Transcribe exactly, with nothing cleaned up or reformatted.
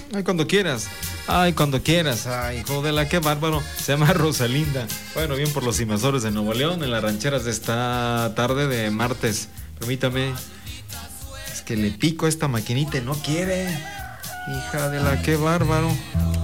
Ay, cuando quieras. Ay, cuando quieras. Ay, jodela, qué bárbaro. Se llama Rosalinda. Bueno, bien por los invasores de Nuevo León, en las rancheras de esta tarde de martes. Permítame. Es que le pico a esta maquinita y no quiere. Hija de la, qué bárbaro.